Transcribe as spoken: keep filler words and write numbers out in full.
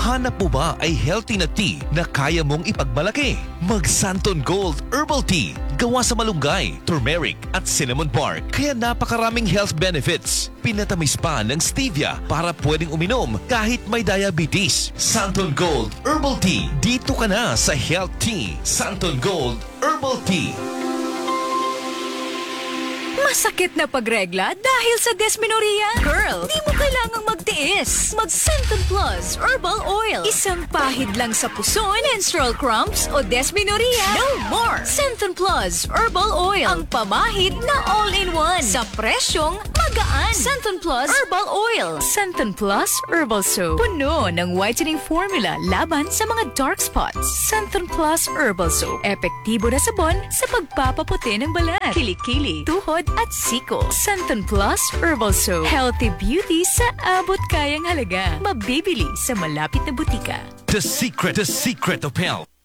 Hanap mo ba ay healthy na tea na kaya mong ipagmalaki? Mag Santon Gold Herbal Tea. Gawa sa malunggay, turmeric at cinnamon bark. Kaya napakaraming health benefits. Pinatamis pa ng stevia para pwedeng uminom kahit may diabetes. Santon Gold Herbal Tea. Dito ka na sa Health Tea. Santon Gold Herbal Tea. Masakit na pagregla dahil sa dysmenorrhea? Girl, di mo kailangang magtiis. Mag Santon Plus Herbal Oil. Isang pahid lang sa puson, menstrual cramps o dysmenorrhea. No more! Santon Plus Herbal Oil. Ang pamahid na all-in-one. Sa presyong magaan. Santon Plus Herbal Oil. Santon Plus Herbal Soap. Puno ng whitening formula laban sa mga dark spots. Santon Plus Herbal Soap. Epektibo na sabon sa pagpapaputi ng balat, kilikili, tuhod at siko. Santon Plus Herbal Soap. Healthy beauty sa abot kayang halaga. Mabibili sa malapit na butika. The secret, the secret of health.